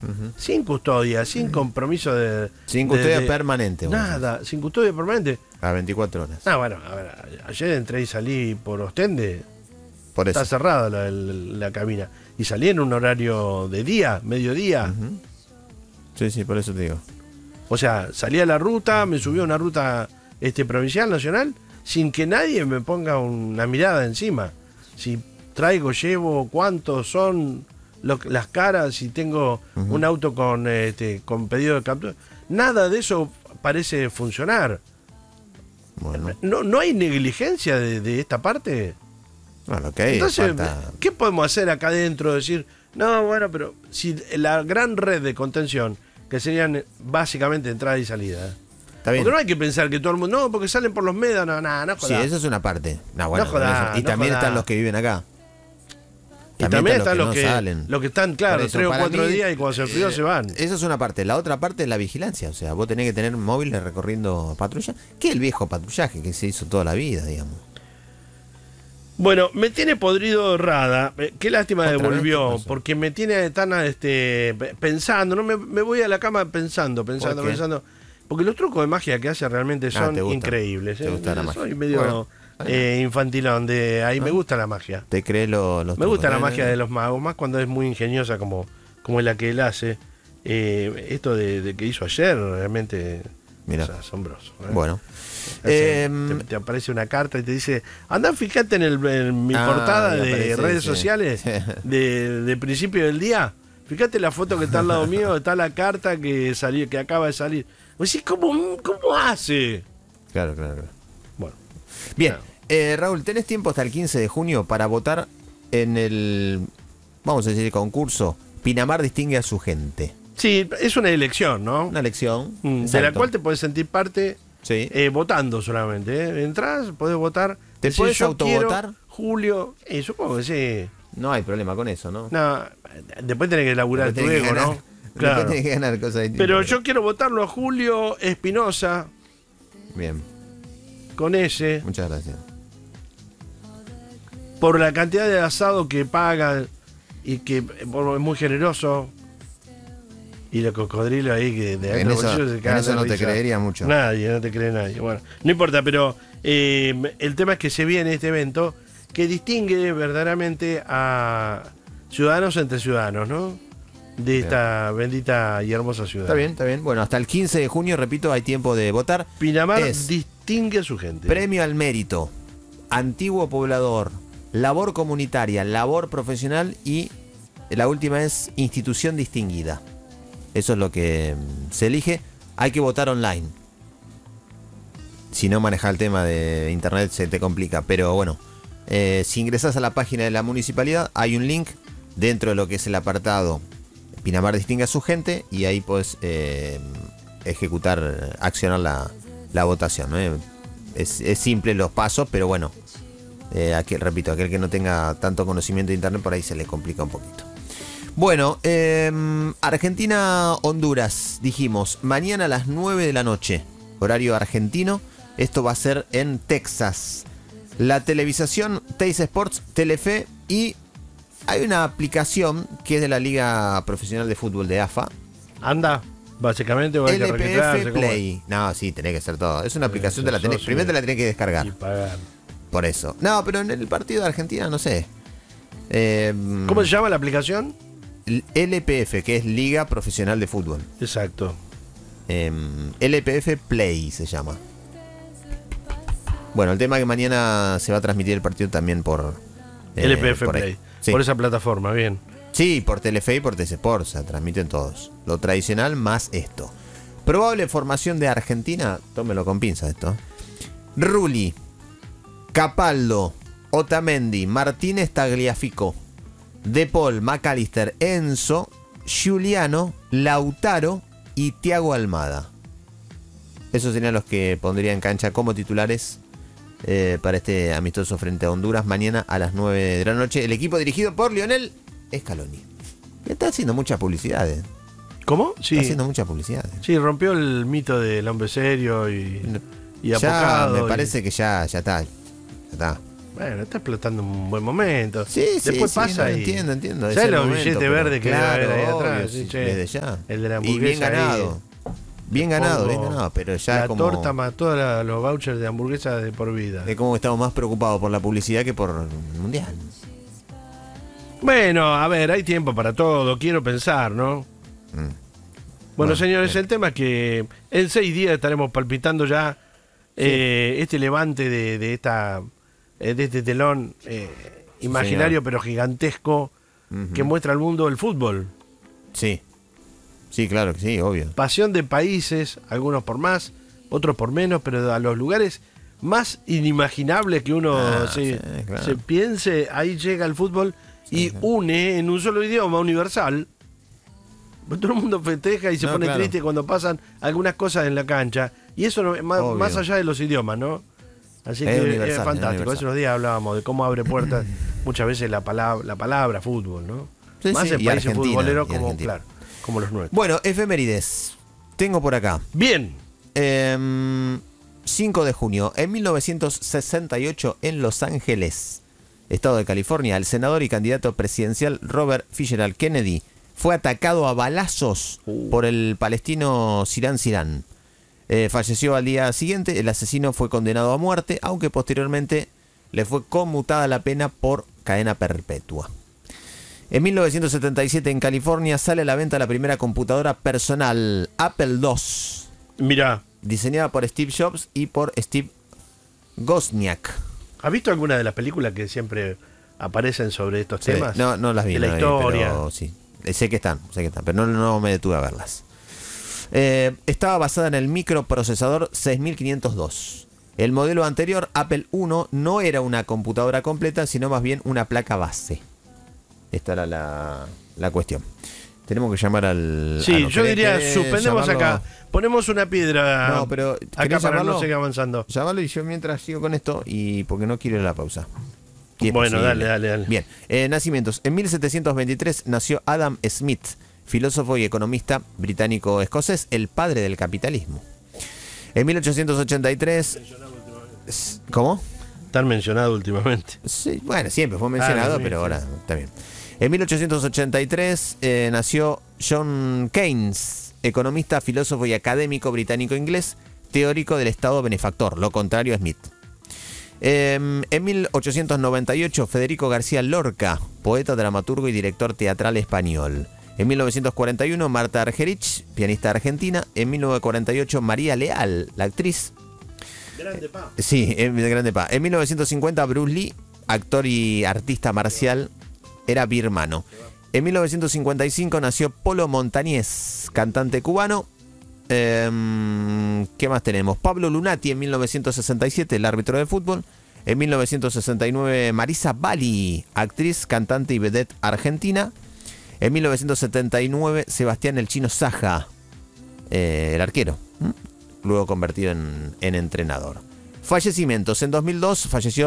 sin custodia, sin compromiso Sin custodia permanente. Nada, sin custodia permanente. A 24 horas. Ah, bueno, a ver, ayer entré y salí por Ostende. Por eso. Está cerrada la cabina. Y salí en un horario de día, mediodía. Sí, por eso te digo. O sea, salí a la ruta, me subí a una ruta provincial, nacional, sin que nadie me ponga una mirada encima. Si traigo, llevo, cuántos son las caras, si tengo un auto con pedido de captura. Nada de eso parece funcionar. Bueno. ¿No hay negligencia de esta parte? Bueno, okay, entonces, ¿qué podemos hacer acá adentro? Decir, no, bueno, pero si la gran red de contención, que serían básicamente entrada y salida. Está bien. Porque no hay que pensar que todo el mundo, no, porque salen por los médanos, no jodas. Sí, eso es una parte. No, bueno, no jodas, y también están los que viven acá. Y también están los que salen. Los que están, claro, eso, 3 o 4 días y cuando se enfrió se van. Eso es una parte. La otra parte es la vigilancia. O sea, vos tenés que tener móviles recorriendo patrulla. Que es el viejo patrullaje que se hizo toda la vida, digamos. Bueno, me tiene podrido Rada. Qué lástima ¿Otra devolvió, vez? porque me tiene tan pensando. No me voy a la cama pensando. Porque los trucos de magia que hace realmente son increíbles. ¿Te gusta la magia? Soy medio infantilón. Me gusta la magia. ¿Te crees los Me gusta la magia de los magos, más cuando es muy ingeniosa como es la que él hace. Esto de que hizo ayer realmente es asombroso. Bueno. Te aparece una carta y te dice, anda, fíjate en mi portada de redes sociales de principio del día. Fíjate la foto que está al lado mío, está la carta que acaba de salir. Vos decís, ¿cómo hace? Claro. Bueno. Bien, Raúl, tenés tiempo hasta el 15 de junio para votar en el, vamos a decir, concurso Pinamar distingue a su gente. Sí, es una elección, ¿no? Una elección. De la cual te podés sentir parte votando solamente. Entrás, podés votar. ¿Te podés autovotar? Julio, supongo que sí. No hay problema con eso, ¿no? No, después tenés que laburar tu ego, ¿no? Claro. Después tenés que ganar cosas distintas. Pero yo quiero votarlo a Julio Espinosa. Bien. Con ese. Muchas gracias. Por la cantidad de asado que paga y que es muy generoso. Y los cocodrilos ahí que de en eso no te creería mucho. Nadie, no te cree nadie. Bueno, no importa, pero el tema es que se viene este evento que distingue verdaderamente a ciudadanos entre ciudadanos, ¿no? De esta bendita y hermosa ciudad. Está bien. Bueno, hasta el 15 de junio, repito, hay tiempo de votar. Pinamar distingue a su gente. Premio al mérito, antiguo poblador, labor comunitaria, labor profesional y la última es institución distinguida. Eso es lo que se elige. Hay que votar online. Si no manejas el tema de internet se te complica. Pero bueno, si ingresás a la página de la municipalidad, hay un link dentro de lo que es el apartado Pinamar distingue a su gente y ahí podés accionar la votación, ¿no? Es simple los pasos, pero bueno, repito, aquel que no tenga tanto conocimiento de internet por ahí se le complica un poquito. Bueno, Argentina-Honduras, dijimos, mañana a las 9 de la noche, horario argentino. Esto va a ser en Texas. La televisación, Teis Sports, Telefe y hay una aplicación que es de la Liga Profesional de Fútbol de AFA. Anda, básicamente. O hay que LPF Play. No, sí, tenés que hacer todo. Es una aplicación, primero te la tenés que descargar. Y pagar. Por eso. No, pero en el partido de Argentina, no sé. ¿Cómo se llama la aplicación? LPF, que es Liga Profesional de Fútbol. Exacto. LPF Play se llama. Bueno, el tema es que mañana se va a transmitir el partido también por LPF por Play. Sí. Por esa plataforma, bien. Sí, por Telefe y por TC Sports, se transmiten todos. Lo tradicional más esto. Probable formación de Argentina, tómelo con pinza esto. Rulli, Capaldo, Otamendi, Martínez Tagliafico, De Paul, McAllister, Enzo, Giuliano, Lautaro y Thiago Almada. Esos serían los que pondría en cancha como titulares para este amistoso frente a Honduras mañana a las 9 de la noche. El equipo dirigido por Lionel Scaloni. Está haciendo mucha publicidad. ¿Cómo? Sí. Está haciendo mucha publicidad. Sí, rompió el mito del hombre serio y ya apocado. me parece que ya está. Ya está. Bueno, está explotando un buen momento. Sí, Después sí, pasa no, y... entiendo. Es ¿Sabes el los momento, billetes pero verdes que debe claro, haber ahí obvio, atrás? sí, Sí, che, desde ya. el de la Y bien hamburguesa ahí. ganado. Bien ganado, pero ya La como... torta mató a los vouchers de hamburguesa de por vida. Es como que estamos más preocupados por la publicidad que por el mundial. Bueno, a ver, hay tiempo para todo, quiero pensar, ¿no? Bueno, señores, bien. el tema es que en 6 días estaremos palpitando ya este levante de este telón imaginario pero gigantesco que muestra al mundo el fútbol. Sí. Sí, claro que sí, obvio. Pasión de países, algunos por más, otros por menos, pero a los lugares más inimaginables que uno claro. se piense, ahí llega el fútbol y une en un solo idioma universal. Todo el mundo festeja y se pone triste cuando pasan algunas cosas en la cancha. Y eso más allá de los idiomas, ¿no? Así que es fantástico. Hace unos días hablábamos de cómo abre puertas muchas veces la palabra fútbol, ¿no? Sí, más en países futboleros como, Argentina. claro, como los nuestros. Bueno, efemérides. Tengo por acá. Bien. 5 de junio. En 1968, en Los Ángeles, estado de California, el senador y candidato presidencial Robert Fitzgerald Kennedy fue atacado a balazos por el palestino Sirhan Sirhan. Falleció al día siguiente. El asesino fue condenado a muerte, aunque posteriormente le fue conmutada la pena por cadena perpetua. En 1977 en California sale a la venta la primera computadora personal, Apple II. Mirá. Diseñada por Steve Jobs y por Steve Wozniak. ¿Has visto alguna de las películas que siempre aparecen sobre estos temas? No las vi. De la historia. Pero sí. Sé que están, pero no me detuve a verlas. Estaba basada en el microprocesador 6502. El modelo anterior, Apple I, no era una computadora completa, sino más bien una placa base. Esta era la cuestión. Tenemos que llamar al... Sí, yo diría, suspendemos acá. Ponemos una piedra acá para no seguir avanzando. Llámalo y yo mientras sigo con esto, y porque no quiero ir a la pausa. Bueno, dale. Bien, nacimientos. En 1723 nació Adam Smith, filósofo y economista británico-escocés, el padre del capitalismo. En 1883... ¿Cómo? Tan mencionado últimamente. Sí, bueno, siempre fue mencionado, pero ahora está bien. En 1883 nació John Keynes, economista, filósofo y académico británico-inglés, teórico del Estado benefactor, lo contrario a Smith. En 1898, Federico García Lorca, poeta, dramaturgo y director teatral español. En 1941, Marta Argerich, pianista argentina. En 1948, María Leal, la actriz. Grande pa. Sí, de grande pa. En 1950, Bruce Lee, actor y artista marcial, era birmano. En 1955 nació Polo Montañés, cantante cubano. ¿Qué más tenemos? Pablo Lunati en 1967, el árbitro de fútbol. En 1969, Marisa Bali, actriz, cantante y vedette argentina. En 1979, Sebastián El Chino Saja, el arquero, luego convertido en entrenador. Fallecimientos. En 2002 falleció